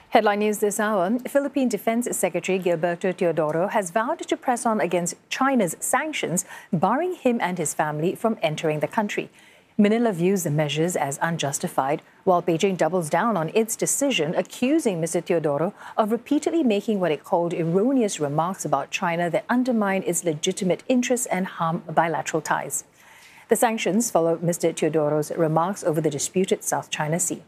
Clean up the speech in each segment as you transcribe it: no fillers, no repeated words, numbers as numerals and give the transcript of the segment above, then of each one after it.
Headline news this hour. Philippine Defense Secretary Gilberto Teodoro has vowed to press on against China's sanctions, barring him and his family from entering the country. Manila views the measures as unjustified, while Beijing doubles down on its decision, accusing Mr. Teodoro of repeatedly making what it called erroneous remarks about China that undermine its legitimate interests and harm bilateral ties. The sanctions follow Mr. Teodoro's remarks over the disputed South China Sea.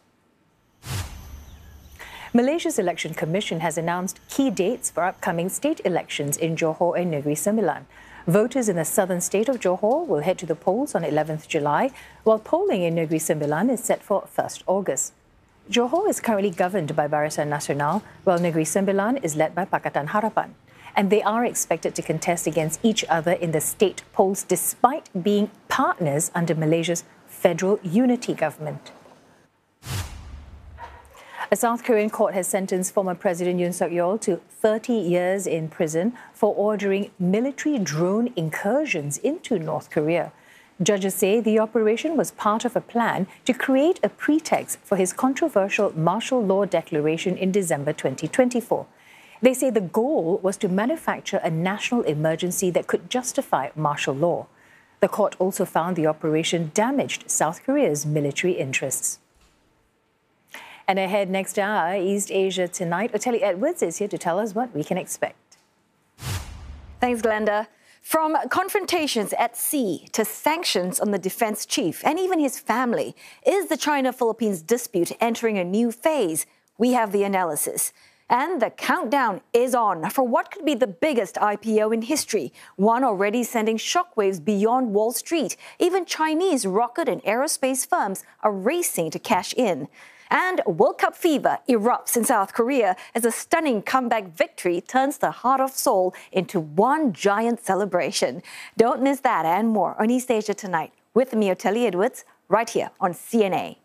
Malaysia's Election Commission has announced key dates for upcoming state elections in Johor and Negeri Sembilan. Voters in the southern state of Johor will head to the polls on 11th July, while polling in Negeri Sembilan is set for 1st August. Johor is currently governed by Barisan Nasional, while Negeri Sembilan is led by Pakatan Harapan. And they are expected to contest against each other in the state polls despite being partners under Malaysia's federal unity government. A South Korean court has sentenced former President Yoon Suk-yeol to 30 years in prison for ordering military drone incursions into North Korea. Judges say the operation was part of a plan to create a pretext for his controversial martial law declaration in December 2024. They say the goal was to manufacture a national emergency that could justify martial law. The court also found the operation damaged South Korea's military interests. And ahead next hour, East Asia Tonight, Oteli Edwards is here to tell us what we can expect. Thanks, Glenda. From confrontations at sea to sanctions on the defense chief and even his family, is the China-Philippines dispute entering a new phase? We have the analysis. And the countdown is on for what could be the biggest IPO in history, one already sending shockwaves beyond Wall Street. Even Chinese rocket and aerospace firms are racing to cash in. And World Cup fever erupts in South Korea as a stunning comeback victory turns the heart of Seoul into one giant celebration. Don't miss that and more on East Asia Tonight with me, Oteli Edwards, right here on CNA.